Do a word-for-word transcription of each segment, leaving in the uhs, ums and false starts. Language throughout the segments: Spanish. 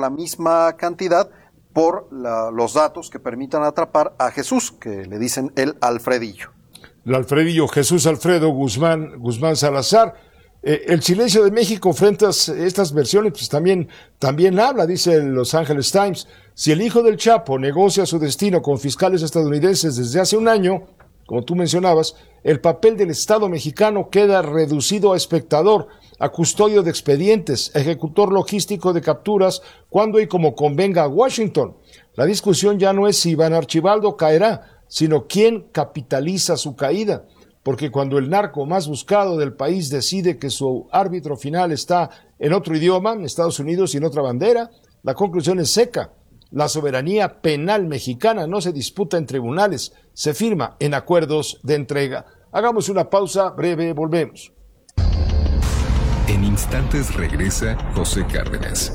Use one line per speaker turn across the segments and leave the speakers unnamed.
la misma cantidad por la, los datos que permitan atrapar a Jesús, que le dicen el Alfredillo.
El Alfredillo, Jesús Alfredo Guzmán, Guzmán Salazar. Eh, el silencio de México frente a estas versiones, pues también, también habla, dice el Los Angeles Times. Si el hijo del Chapo negocia su destino con fiscales estadounidenses desde hace un año, como tú mencionabas, el papel del Estado mexicano queda reducido a espectador, a custodio de expedientes, ejecutor logístico de capturas, cuando y como convenga a Washington. La discusión ya no es si Iván Archibaldo caerá, sino quién capitaliza su caída, porque cuando el narco más buscado del país decide que su árbitro final está en otro idioma, en Estados Unidos y en otra bandera, la conclusión es seca. La soberanía penal mexicana no se disputa en tribunales, se firma en acuerdos de entrega. Hagamos una pausa breve, volvemos.
En instantes regresa José Cárdenas.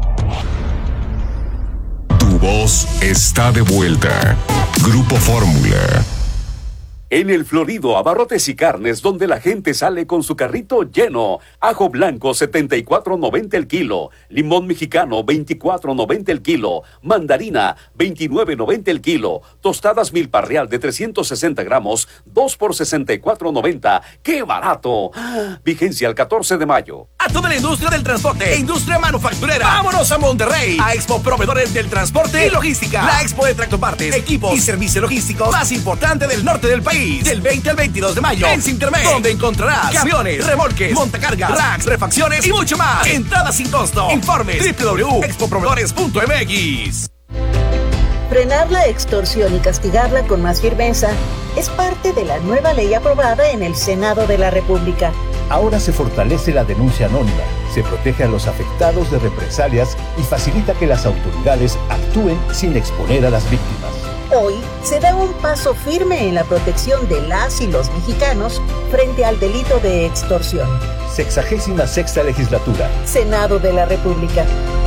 Tu voz está de vuelta. Grupo Fórmula.
En el Florido Abarrotes y Carnes, donde la gente sale con su carrito lleno. Ajo blanco setenta y cuatro noventa el kilo, limón mexicano veinticuatro noventa el kilo, mandarina veintinueve noventa el kilo, tostadas milpa real de trescientos sesenta gramos, dos por sesenta y cuatro noventa. ¡Qué barato! Vigencia al catorce de mayo.
A toda la industria del transporte e industria manufacturera, vámonos a Monterrey, a Expo Proveedores del Transporte y Logística, la expo de tractopartes, equipos y servicios logísticos más importante del norte del país. Del veinte al veintidós de mayo en Sintermex, donde encontrarás camiones, remolques, montacargas, racks, refacciones y mucho más. Entrada sin costo. Informes doble u doble u doble u punto expo proveedores punto m x.
Frenar la extorsión y castigarla con más firmeza es parte de la nueva ley aprobada en el Senado de la República.
Ahora se fortalece la denuncia anónima, se protege a los afectados de represalias y facilita que las autoridades actúen sin exponer a las víctimas.
Hoy se da un paso firme en la protección de las y los mexicanos frente al delito de extorsión.
Sexagésima sexta legislatura.
Senado de la República.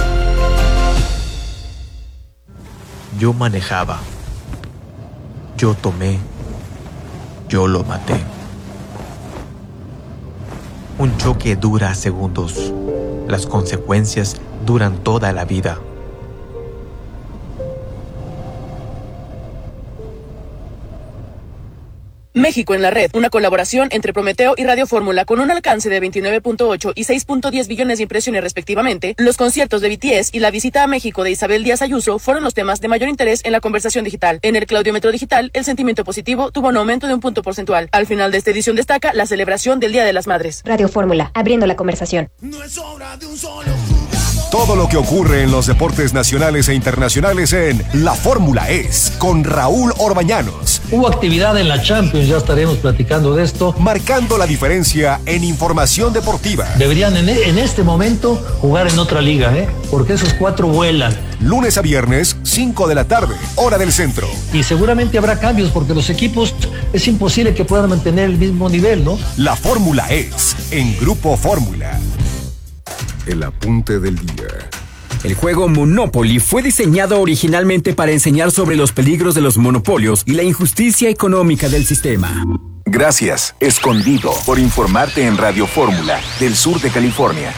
Yo manejaba. Yo tomé. Yo lo maté. Un choque dura segundos. Las consecuencias duran toda la vida.
México en la red, una colaboración entre Prometeo y Radio Fórmula con un alcance de veintinueve punto ocho y seis punto diez billones de impresiones respectivamente. Los conciertos de B T S y la visita a México de Isabel Díaz Ayuso fueron los temas de mayor interés en la conversación digital. En el Claudiómetro digital, el sentimiento positivo tuvo un aumento de un punto porcentual. Al final de esta edición destaca la celebración del Día de las Madres.
Radio Fórmula, abriendo la conversación.
No es obra de un solo jugador. Todo lo que ocurre en los deportes nacionales e internacionales en La Fórmula es con Raúl Orbañanos.
Hubo actividad en la Champions, ya estaremos platicando de esto.
Marcando la diferencia en información deportiva.
Deberían en, en este momento jugar en otra liga, ¿eh? Porque esos cuatro vuelan.
Lunes a viernes, cinco de la tarde, hora del centro.
Y seguramente habrá cambios porque los equipos es imposible que puedan mantener el mismo nivel, ¿no?
La Fórmula es en Grupo Fórmula. El apunte del día.
El juego Monopoly fue diseñado originalmente para enseñar sobre los peligros de los monopolios y la injusticia económica del sistema.
Gracias, Escondido, por informarte en Radio Fórmula, del sur de California.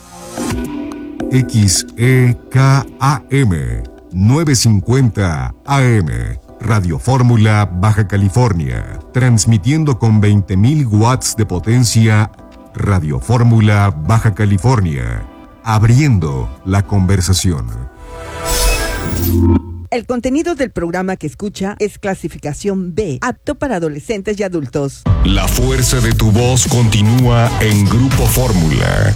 X E K A M novecientos cincuenta A M Radio Fórmula, Baja California. Transmitiendo con veinte mil watts de potencia. Radio Fórmula, Baja California. Abriendo la conversación.
El contenido del programa que escucha es clasificación B, apto para adolescentes y adultos.
La fuerza de tu voz continúa en Grupo Fórmula.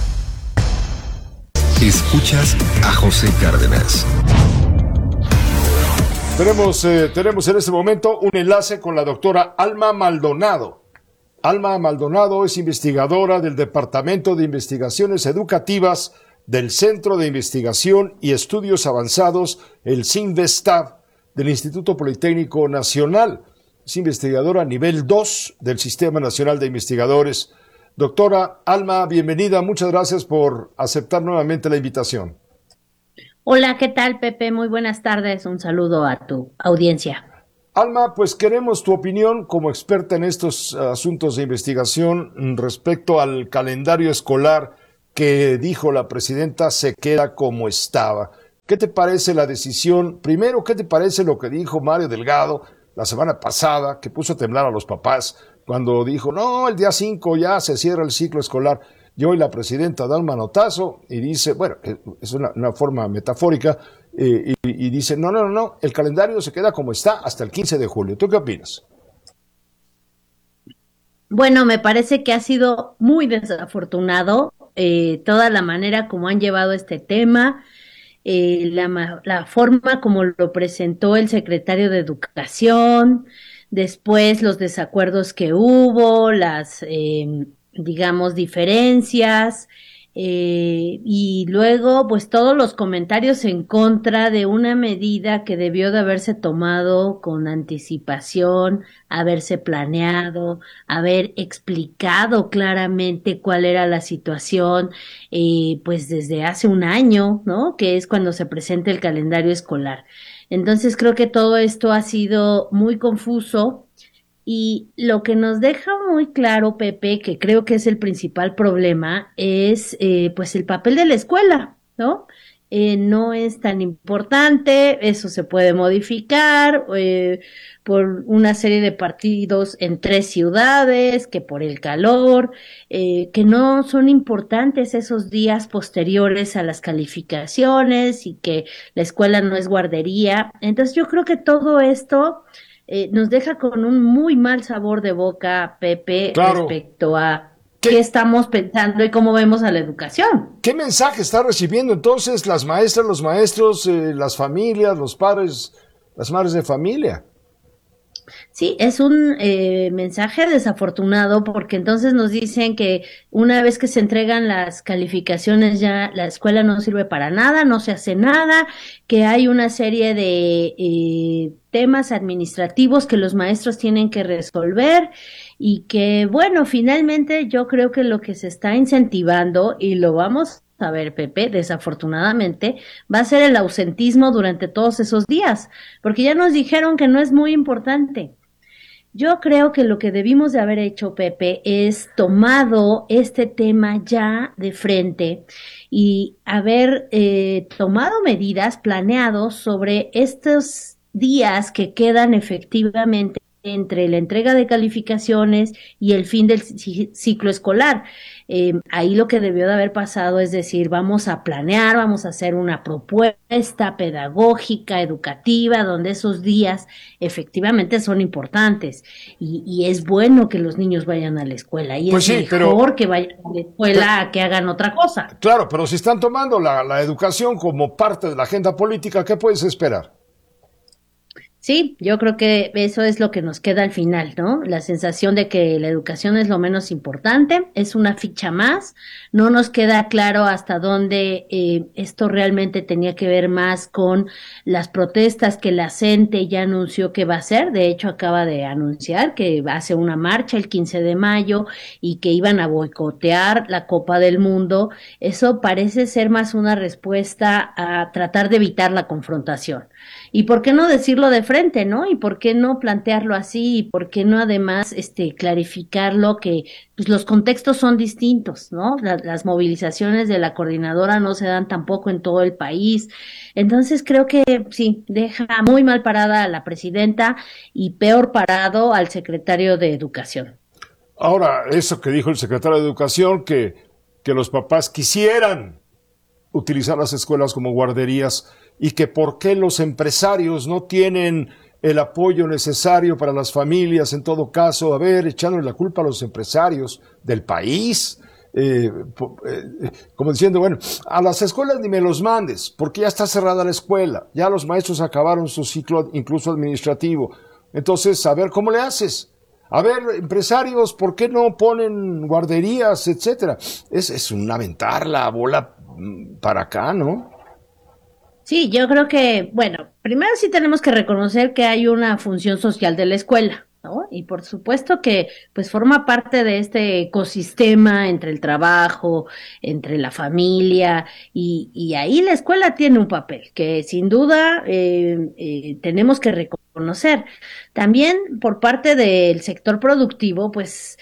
Escuchas a José Cárdenas.
Tenemos, eh, tenemos en este momento un enlace con la doctora Alma Maldonado. Alma Maldonado es investigadora del Departamento de Investigaciones Educativas del Centro de Investigación y Estudios Avanzados, el CINVESTAB, del Instituto Politécnico Nacional. Es investigadora nivel dos del Sistema Nacional de Investigadores. Doctora Alma, bienvenida. Muchas gracias por aceptar nuevamente la invitación.
Hola, ¿qué tal, Pepe? Muy buenas tardes. Un saludo a tu audiencia.
Alma, pues queremos tu opinión como experta en estos asuntos de investigación respecto al calendario escolar que, dijo la presidenta, se queda como estaba. ¿Qué te parece la decisión? Primero, ¿qué te parece lo que dijo Mario Delgado la semana pasada, que puso a temblar a los papás cuando dijo, no, el día cinco ya se cierra el ciclo escolar? Y hoy la presidenta da un manotazo y dice, bueno, es una, una forma metafórica, eh, y, y dice, no, no, no, no, el calendario se queda como está hasta el quince de julio. ¿Tú qué opinas?
Bueno, me parece que ha sido muy desafortunado eh, toda la manera como han llevado este tema, eh, la, la forma como lo presentó el secretario de Educación, después los desacuerdos que hubo, las... Eh, digamos, diferencias, eh, y luego, pues, todos los comentarios en contra de una medida que debió de haberse tomado con anticipación, haberse planeado, haber explicado claramente cuál era la situación, eh, pues, desde hace un año, ¿no?, que es cuando se presenta el calendario escolar. Entonces, creo que todo esto ha sido muy confuso. Y lo que nos deja muy claro, Pepe, que creo que es el principal problema, es eh, pues el papel de la escuela, ¿no? Eh, no es tan importante, eso se puede modificar eh, por una serie de partidos en tres ciudades, que por el calor, eh, que no son importantes esos días posteriores a las calificaciones y que la escuela no es guardería. Entonces yo creo que todo esto... Eh, nos deja con un muy mal sabor de boca, Pepe, claro, respecto a ¿Qué? qué estamos pensando y cómo vemos a la educación.
¿Qué mensaje está recibiendo entonces las maestras, los maestros, eh, las familias, los padres, las madres de familia?
Sí, es un eh, mensaje desafortunado porque entonces nos dicen que una vez que se entregan las calificaciones ya la escuela no sirve para nada, no se hace nada, que hay una serie de eh, temas administrativos que los maestros tienen que resolver y que, bueno, finalmente yo creo que lo que se está incentivando, y lo vamos a ver, Pepe, desafortunadamente, va a ser el ausentismo durante todos esos días, porque ya nos dijeron que no es muy importante. Yo creo que lo que debimos de haber hecho, Pepe, es tomado este tema ya de frente y haber eh, tomado medidas, planeados sobre estos días que quedan efectivamente entre la entrega de calificaciones y el fin del ciclo escolar. Eh, ahí lo que debió de haber pasado es decir, vamos a planear, vamos a hacer una propuesta pedagógica, educativa, donde esos días efectivamente son importantes y, y es bueno que los niños vayan a la escuela y pues es sí, mejor pero, que vayan a la escuela pero, a que hagan otra cosa.
Claro, pero si están tomando la, la educación como parte de la agenda política, ¿qué puedes esperar?
Sí, yo creo que eso es lo que nos queda al final, ¿no? La sensación de que la educación es lo menos importante, es una ficha más, no nos queda claro hasta dónde eh, esto realmente tenía que ver más con las protestas que la CENTE ya anunció que va a hacer, de hecho acaba de anunciar que hace una marcha el quince de mayo y que iban a boicotear la Copa del Mundo. Eso parece ser más una respuesta a tratar de evitar la confrontación. ¿Y por qué no decirlo de frente, no? ¿Y por qué no plantearlo así? ¿Y por qué no además este clarificarlo que pues, los contextos son distintos, ¿no? La, las movilizaciones de la coordinadora no se dan tampoco en todo el país. Entonces creo que sí, deja muy mal parada a la presidenta y peor parado al secretario de Educación.
Ahora, eso que dijo el secretario de Educación, que, que los papás quisieran utilizar las escuelas como guarderías, y que por qué los empresarios no tienen el apoyo necesario para las familias, en todo caso, a ver, echándole la culpa a los empresarios del país, eh, eh, como diciendo, bueno, a las escuelas ni me los mandes, porque ya está cerrada la escuela, ya los maestros acabaron su ciclo incluso administrativo, entonces, a ver, ¿cómo le haces? A ver, empresarios, ¿por qué no ponen guarderías, etcétera? Es, es un aventar la bola para acá, ¿no?
Sí, yo creo que, bueno, primero sí tenemos que reconocer que hay una función social de la escuela, ¿no? Y por supuesto que, pues, forma parte de este ecosistema entre el trabajo, entre la familia, y, y ahí la escuela tiene un papel que sin duda eh, eh, tenemos que reconocer. También por parte del sector productivo, pues,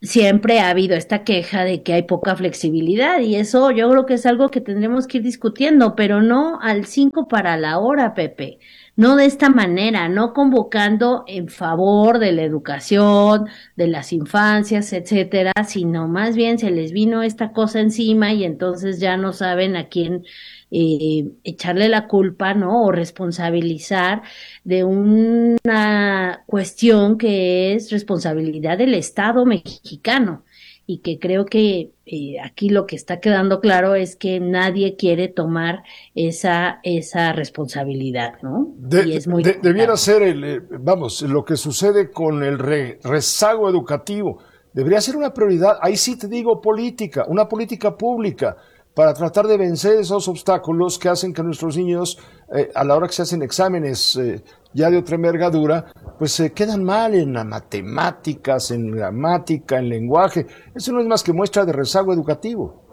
siempre ha habido esta queja de que hay poca flexibilidad y eso yo creo que es algo que tendremos que ir discutiendo, pero no al cinco para la hora, Pepe. No de esta manera, no convocando en favor de la educación, de las infancias, etcétera, sino más bien se les vino esta cosa encima y entonces ya no saben a quién eh, echarle la culpa, ¿no? O responsabilizar de una cuestión que es responsabilidad del Estado mexicano. Y que creo que eh, aquí lo que está quedando claro es que nadie quiere tomar esa esa responsabilidad, ¿no?
De,
y es muy
de, debiera ser, el, eh, vamos, lo que sucede con el re, rezago educativo, debería ser una prioridad, ahí sí te digo política, una política pública, para tratar de vencer esos obstáculos que hacen que nuestros niños, eh, a la hora que se hacen exámenes eh, ya de otra envergadura, pues se quedan mal en las matemáticas, en gramática, en lenguaje. Eso no es más que muestra de rezago educativo.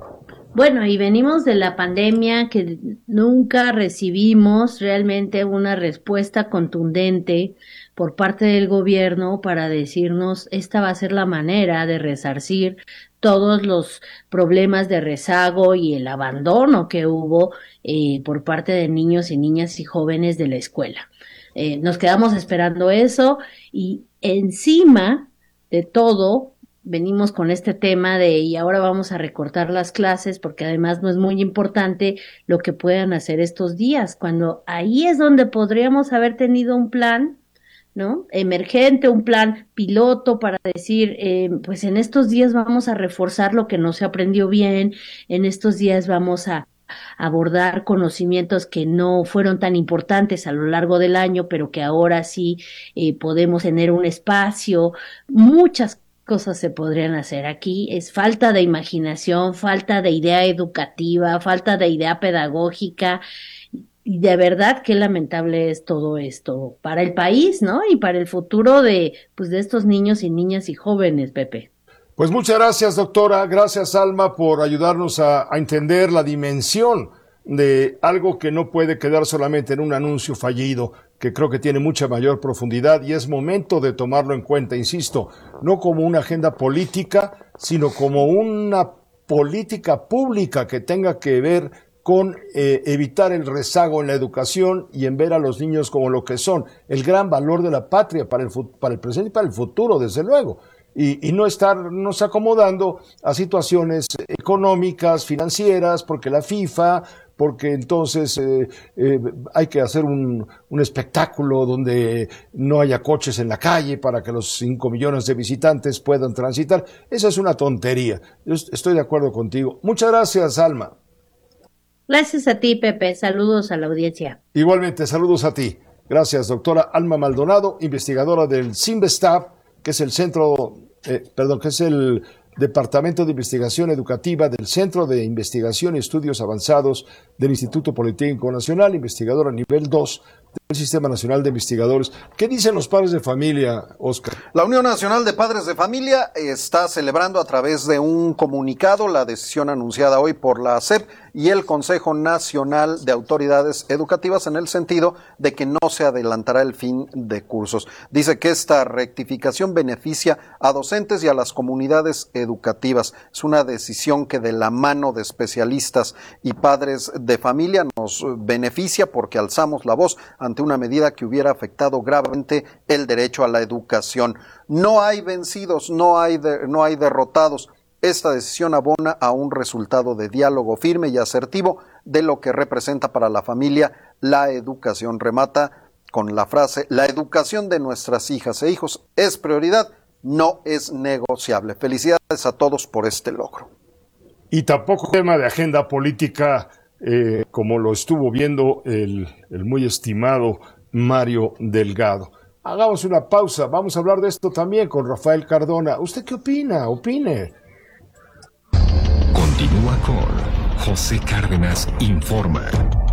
Bueno, y venimos de la pandemia que nunca recibimos realmente una respuesta contundente por parte del gobierno para decirnos esta va a ser la manera de resarcir todos los problemas de rezago y el abandono que hubo eh, por parte de niños y niñas y jóvenes de la escuela. Eh, nos quedamos esperando eso y encima de todo venimos con este tema de y ahora vamos a recortar las clases porque además no es muy importante lo que puedan hacer estos días, cuando ahí es donde podríamos haber tenido un plan, ¿no? Emergente, un plan piloto para decir, eh, pues en estos días vamos a reforzar lo que no se aprendió bien, en estos días vamos a abordar conocimientos que no fueron tan importantes a lo largo del año, pero que ahora sí eh, podemos tener un espacio, muchas cosas se podrían hacer aquí. Es falta de imaginación, falta de idea educativa, falta de idea pedagógica. Y de verdad qué lamentable es todo esto para el país, ¿no? Y para el futuro de, pues, de estos niños y niñas y jóvenes, Pepe.
Pues muchas gracias, doctora. Gracias, Alma, por ayudarnos a, a entender la dimensión de algo que no puede quedar solamente en un anuncio fallido, que creo que tiene mucha mayor profundidad y es momento de tomarlo en cuenta, insisto, no como una agenda política, sino como una política pública que tenga que ver con eh, evitar el rezago en la educación y en ver a los niños como lo que son, el gran valor de la patria para el, para el presente y para el futuro, desde luego. Y, y no estarnos acomodando a situaciones económicas, financieras, porque la FIFA, porque entonces eh, eh, hay que hacer un, un espectáculo donde no haya coches en la calle para que los cinco millones de visitantes puedan transitar. Esa es una tontería. Yo estoy de acuerdo contigo. Muchas gracias, Alma.
Gracias a ti, Pepe. Saludos a la audiencia.
Igualmente, saludos a ti. Gracias, doctora Alma Maldonado, investigadora del CINVESTAB, que es el centro, eh, perdón, que es el Departamento de Investigación Educativa del Centro de Investigación y Estudios Avanzados del Instituto Politécnico Nacional, investigadora nivel dos del Sistema Nacional de Investigadores. ¿Qué dicen los padres de familia, Oscar?
La Unión Nacional de Padres de Familia está celebrando a través de un comunicado la decisión anunciada hoy por la S E P y el Consejo Nacional de Autoridades Educativas en el sentido de que no se adelantará el fin de cursos. Dice que esta rectificación beneficia a docentes y a las comunidades educativas. Es una decisión que de la mano de especialistas y padres de familia nos beneficia porque alzamos la voz ante una medida que hubiera afectado gravemente el derecho a la educación. No hay vencidos, no hay, de, no hay derrotados. Esta decisión abona a un resultado de diálogo firme y asertivo de lo que representa para la familia la educación. Remata con la frase: la educación de nuestras hijas e hijos es prioridad, no es negociable. Felicidades a todos por este logro.
Y tampoco tema de agenda política, eh, como lo estuvo viendo el, el muy estimado Mario Delgado. Hagamos una pausa, vamos a hablar de esto también con Rafael Cardona. ¿Usted qué opina? Opine.
Continúa con José Cárdenas Informa.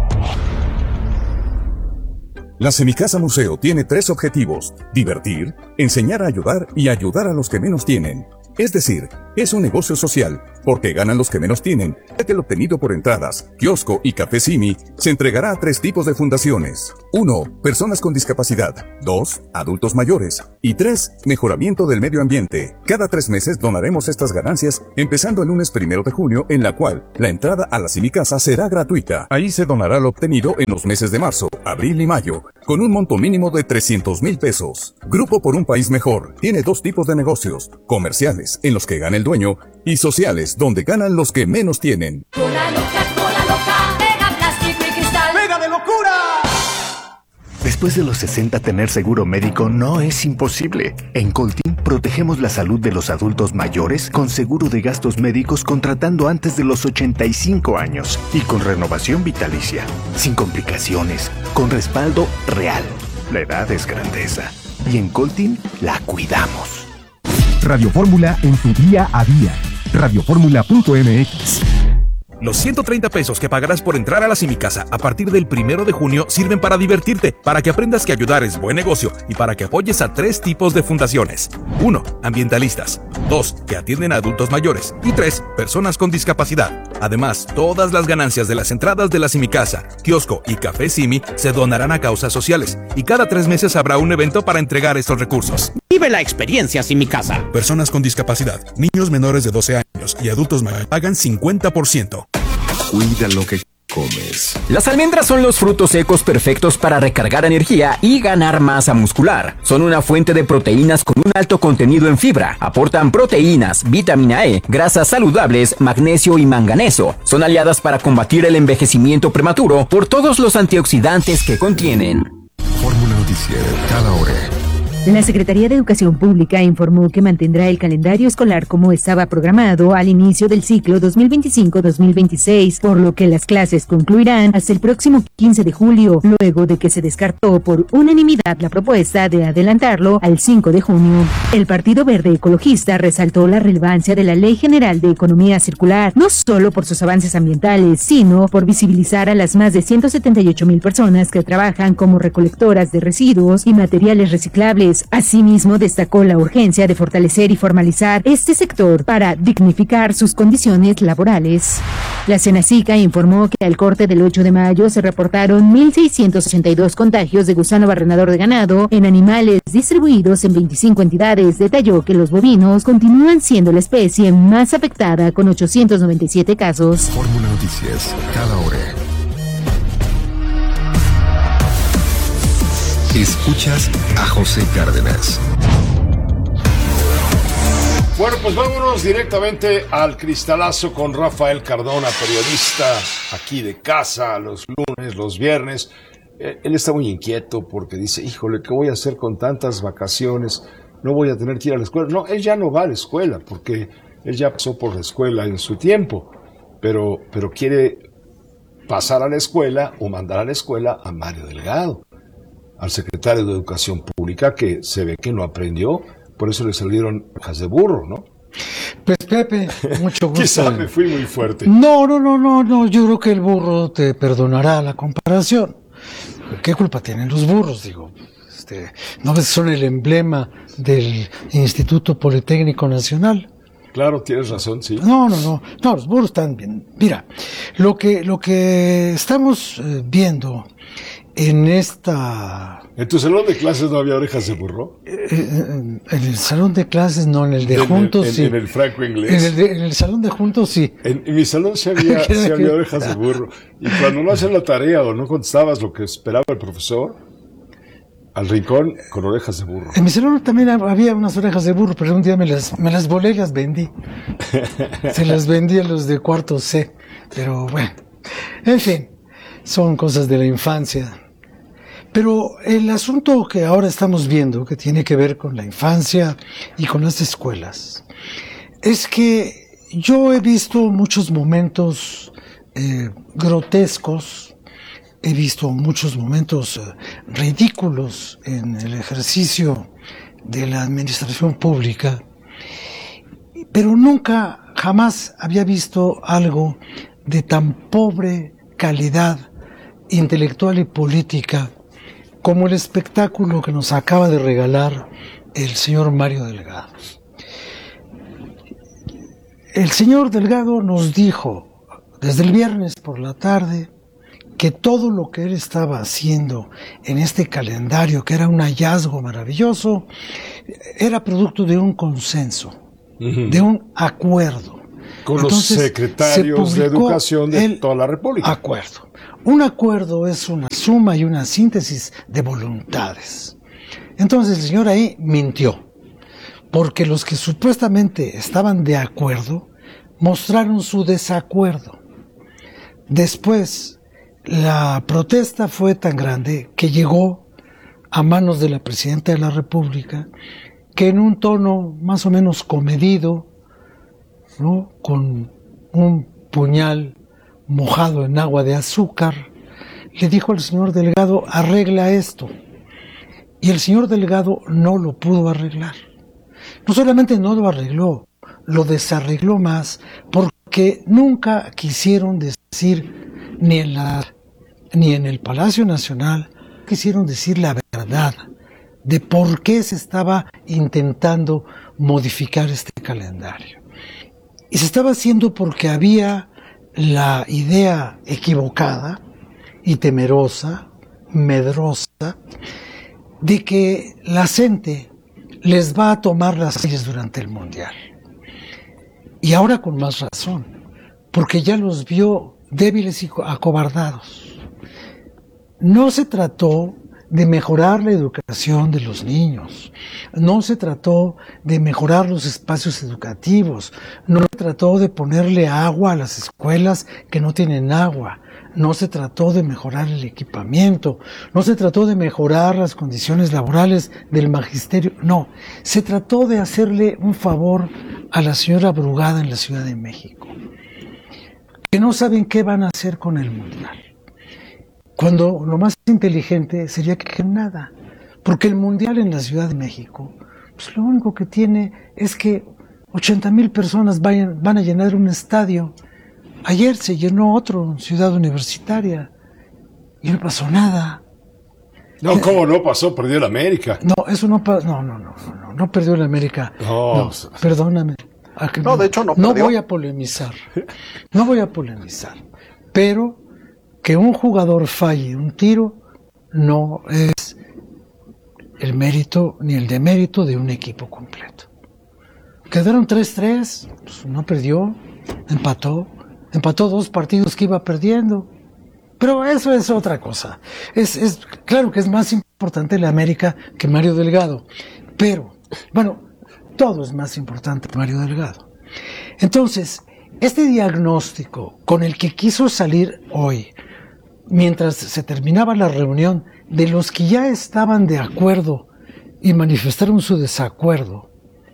La Semicasa Museo tiene tres objetivos: divertir, enseñar a ayudar y ayudar a los que menos tienen. Es decir, es un negocio social
porque ganan los que menos tienen, ya que el obtenido por entradas, kiosco y café Simi se entregará a tres tipos de fundaciones. uno. Personas con discapacidad. dos. Adultos mayores. Y tres. Mejoramiento del medio ambiente. Cada tres meses donaremos estas ganancias, empezando el lunes primero de junio, en la cual la entrada a la Simi Casa será gratuita. Ahí se donará lo obtenido en los meses de marzo, abril y mayo, con un monto mínimo de trescientos mil pesos. Grupo por un País Mejor tiene dos tipos de negocios: comerciales, en los que gana el dueño, y sociales, donde ganan los que menos tienen.
Cola loca, cola loca, pega plástico y cristal. ¡Pega de locura!
Después de los sesenta, tener seguro médico no es imposible. En Coltin protegemos la salud de los adultos mayores con seguro de gastos médicos contratando antes de los ochenta y cinco años y con renovación vitalicia, sin complicaciones, con respaldo real. La edad es grandeza y en Coltin la cuidamos.
Radio Fórmula en tu día a día. radio fórmula punto m x.
Los ciento treinta pesos que pagarás por entrar a la Simi Casa a partir del primero de junio sirven para divertirte, para que aprendas que ayudar es buen negocio y para que apoyes a tres tipos de fundaciones. uno. Ambientalistas. dos. Que atienden a adultos mayores. Y tres. Personas con discapacidad. Además, todas las ganancias de las entradas de la Simi Casa, kiosco y café Simi se donarán a causas sociales. Y cada tres meses habrá un evento para entregar estos recursos.
Vive la experiencia Simi Casa.
Personas con discapacidad, niños menores de doce años y adultos mayores pagan cincuenta por ciento.
Cuida lo que comes.
Las almendras son los frutos secos perfectos para recargar energía y ganar masa muscular. Son una fuente de proteínas con un alto contenido en fibra. Aportan proteínas, vitamina E, grasas saludables, magnesio y manganeso. Son aliadas para combatir el envejecimiento prematuro por todos los antioxidantes que contienen.
Fórmula Noticiero, cada hora.
La Secretaría de Educación Pública informó que mantendrá el calendario escolar como estaba programado al inicio del ciclo dos mil veinticinco dos mil veintiséis, por lo que las clases concluirán hasta el próximo quince de julio, luego de que se descartó por unanimidad la propuesta de adelantarlo al cinco de junio. El Partido Verde Ecologista resaltó la relevancia de la Ley General de Economía Circular, no solo por sus avances ambientales, sino por visibilizar a las más de ciento setenta y ocho mil personas que trabajan como recolectoras de residuos y materiales reciclables. Asimismo, destacó la urgencia de fortalecer y formalizar este sector para dignificar sus condiciones laborales. La Senacica informó que al corte del ocho de mayo se reportaron mil seiscientos ochenta y dos contagios de gusano barrenador de ganado en animales distribuidos en veinticinco entidades. Detalló que los bovinos continúan siendo la especie más afectada con ochocientos noventa y siete casos.
Fórmula Noticias, cada hora. Escuchas a José Cárdenas.
Bueno, pues vámonos directamente al cristalazo con Rafael Cardona, periodista aquí de casa, los lunes, los viernes. Él está muy inquieto porque dice, híjole, ¿qué voy a hacer con tantas vacaciones? No voy a tener que ir a la escuela. No, él ya no va a la escuela porque él ya pasó por la escuela en su tiempo, pero, pero quiere pasar a la escuela o mandar a la escuela a Mario Delgado, al secretario de Educación Pública, que se ve que no aprendió, por eso le salieron hojas de burro, ¿no?
Pues Pepe, mucho gusto.
Quizá me fui muy fuerte.
No, no, no, no, no, yo creo que el burro te perdonará la comparación. ¿Qué culpa tienen los burros? Digo, este, ¿no ves que son el emblema del Instituto Politécnico Nacional?
Claro, tienes razón, sí.
No, no, no, no, los burros están bien. Mira, lo que, lo que estamos eh, viendo en esta...
¿En tu salón de clases no había orejas de burro?
Eh, en el salón de clases no, en el de en juntos
el, en,
sí.
En el franco inglés.
En el, de, en el salón de juntos sí.
En, en mi salón sí había, sí había orejas de burro. Y cuando no hacías la tarea o no contestabas lo que esperaba el profesor, al rincón con orejas de burro.
En mi salón también había unas orejas de burro, pero un día me las, me las volé y las vendí. Se las vendí a los de cuarto C. Pero bueno, en fin, son cosas de la infancia. Pero el asunto que ahora estamos viendo, que tiene que ver con la infancia y con las escuelas, es que yo he visto muchos momentos eh, grotescos, he visto muchos momentos eh, ridículos en el ejercicio de la administración pública, pero nunca, jamás había visto algo de tan pobre calidad intelectual y política como el espectáculo que nos acaba de regalar el señor Mario Delgado. el señor Delgado nos dijo desde el viernes por la tarde que todo lo que él estaba haciendo en este calendario, que era un hallazgo maravilloso, era producto de un consenso, uh-huh. de un acuerdo.
Con
Entonces,
los secretarios de educación de toda la República.
Acuerdo. Un acuerdo es una suma y una síntesis de voluntades. Entonces el señor ahí mintió, porque los que supuestamente estaban de acuerdo mostraron su desacuerdo. Después, la protesta fue tan grande que llegó a manos de la Presidenta de la República, que en un tono más o menos comedido, ¿no?, con un puñal mojado en agua de azúcar, le dijo al señor Delgado: arregla esto. Y el señor Delgado no lo pudo arreglar. No solamente no lo arregló, lo desarregló más, porque nunca quisieron decir, ni en la, ni en el Palacio Nacional, quisieron decir la verdad de por qué se estaba intentando modificar este calendario. Y se estaba haciendo porque había la idea equivocada y temerosa, medrosa, de que la gente les va a tomar las calles durante el Mundial. Y ahora con más razón, porque ya los vio débiles y acobardados. No se trató de mejorar la educación de los niños, no se trató de mejorar los espacios educativos, no se trató de ponerle agua a las escuelas que no tienen agua, no se trató de mejorar el equipamiento, no se trató de mejorar las condiciones laborales del magisterio, no, se trató de hacerle un favor a la señora Brugada en la Ciudad de México, que no saben qué van a hacer con el Mundial. Cuando lo más inteligente sería que nada, porque el Mundial en la Ciudad de México, pues lo único que tiene es que ochenta mil personas vayan, van a llenar un estadio. Ayer se llenó otro en Ciudad Universitaria y no pasó nada.
No, ¿cómo no pasó? Perdió el América.
No, eso no pasó. No, no, no, no, no, no perdió el América.
No,
no perdóname.
No, de hecho no
No
perdió.
voy a polemizar. No voy a polemizar. Pero que un jugador falle un tiro no es el mérito ni el demérito de un equipo completo. Quedaron tres tres, pues no perdió, empató, empató dos partidos que iba perdiendo. Pero eso es otra cosa. Es, es claro que es más importante el América que Mario Delgado. Pero, bueno, todo es más importante que Mario Delgado. Entonces, este diagnóstico con el que quiso salir hoy, mientras se terminaba la reunión, de los que ya estaban de acuerdo y manifestaron su desacuerdo,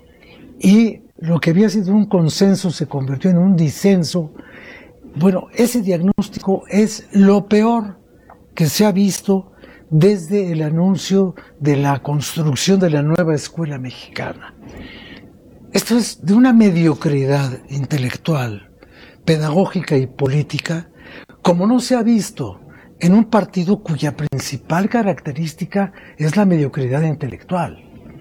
y lo que había sido un consenso se convirtió en un disenso, bueno, ese diagnóstico es lo peor que se ha visto desde el anuncio de la construcción de la nueva escuela mexicana. Esto es de una mediocridad intelectual, pedagógica y política, como no se ha visto en un partido cuya principal característica es la mediocridad intelectual.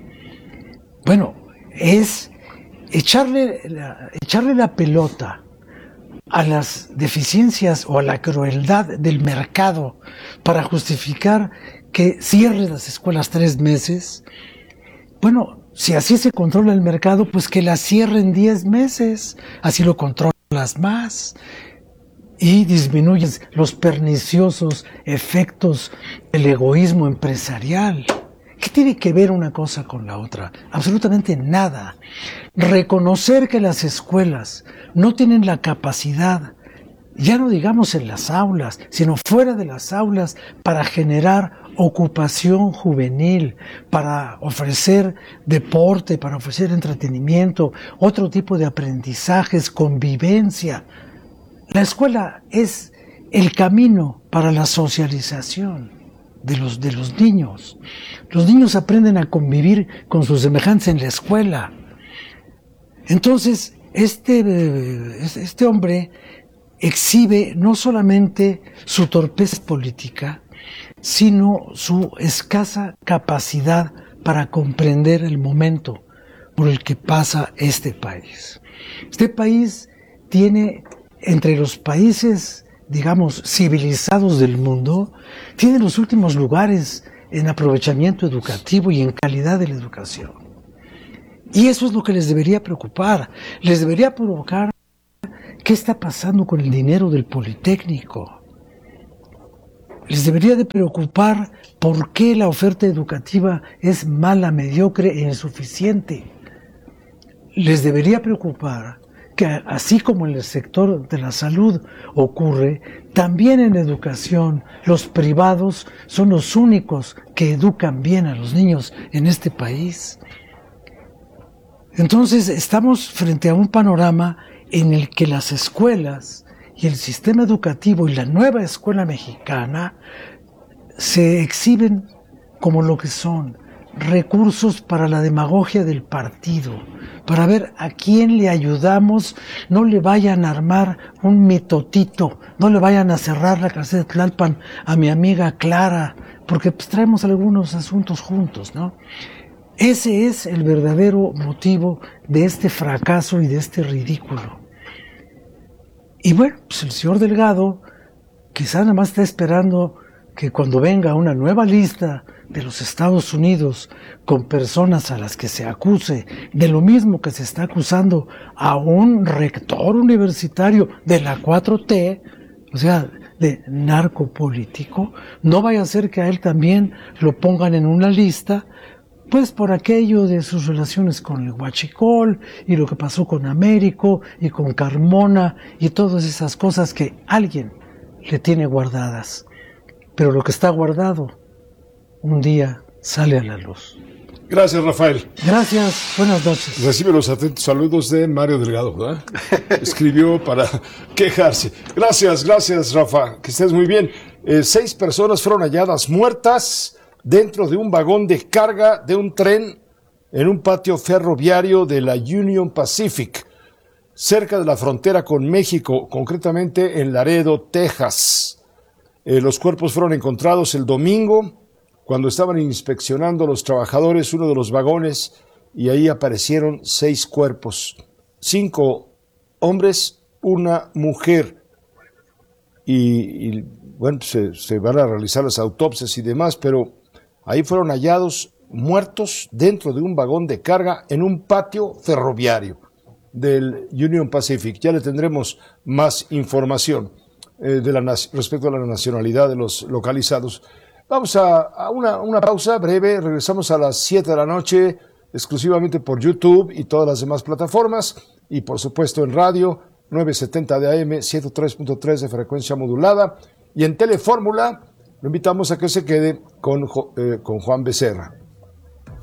Bueno, es echarle la, echarle la pelota a las deficiencias o a la crueldad del mercado para justificar que cierre las escuelas tres meses. Bueno, si así se controla el mercado, pues que la cierren diez meses, así lo controlas más y disminuyes los perniciosos efectos del egoísmo empresarial. ¿Qué tiene que ver una cosa con la otra? Absolutamente nada. Reconocer que las escuelas no tienen la capacidad, ya no digamos en las aulas, sino fuera de las aulas, para generar ocupación juvenil, para ofrecer deporte, para ofrecer entretenimiento, otro tipo de aprendizajes, convivencia. La escuela es el camino para la socialización de los, de los niños. Los niños aprenden a convivir con sus semejantes en la escuela. Entonces, este, este hombre exhibe no solamente su torpeza política, sino su escasa capacidad para comprender el momento, por el que pasa este país. Este país tiene, entre los países, digamos, civilizados del mundo, tiene los últimos lugares en aprovechamiento educativo y en calidad de la educación. Y eso es lo que les debería preocupar. Les debería provocar qué está pasando con el dinero del Politécnico. Les debería de preocupar por qué la oferta educativa es mala, mediocre e insuficiente. Les debería preocupar que así como en el sector de la salud ocurre, también en educación los privados son los únicos que educan bien a los niños en este país. Entonces estamos frente a un panorama en el que las escuelas y el sistema educativo y la nueva escuela mexicana se exhiben como lo que son, recursos para la demagogia del partido, para ver a quién le ayudamos. No le vayan a armar un mitotito, no le vayan a cerrar la cárcel de Tlalpan a mi amiga Clara, porque pues traemos algunos asuntos juntos, ¿no? Ese es el verdadero motivo de este fracaso y de este ridículo. Y bueno, pues el señor Delgado quizá nada más está esperando que cuando venga una nueva lista de los Estados Unidos con personas a las que se acuse de lo mismo que se está acusando a un rector universitario de la cuatro T, o sea, de narcopolítico, no vaya a ser que a él también lo pongan en una lista, pues por aquello de sus relaciones con el Huachicol y lo que pasó con Américo y con Carmona y todas esas cosas que alguien le tiene guardadas. Pero lo que está guardado un día sale a la luz.
Gracias, Rafael.
Gracias, buenas noches.
Recibe los atentos saludos de Mario Delgado, ¿verdad? Escribió para quejarse. Gracias, gracias, Rafa, que estés muy bien. Eh, seis personas fueron halladas muertas dentro de un vagón de carga de un tren en un patio ferroviario de la Union Pacific, cerca de la frontera con México, concretamente en Laredo, Texas. Eh, los cuerpos fueron encontrados el domingo cuando estaban inspeccionando los trabajadores uno de los vagones y ahí aparecieron seis cuerpos, cinco hombres, una mujer. Y, y bueno, se, se van a realizar las autopsias y demás, pero ahí fueron hallados muertos dentro de un vagón de carga en un patio ferroviario del Union Pacific. Ya le tendremos más información eh, de la, respecto a la nacionalidad de los localizados. Vamos a, a una, una pausa breve, regresamos a las siete de la noche, exclusivamente por YouTube y todas las demás plataformas, y por supuesto en radio, novecientos setenta de A M, ciento tres punto tres de frecuencia modulada, y en Telefórmula, lo invitamos a que se quede con, eh, con Juan Becerra.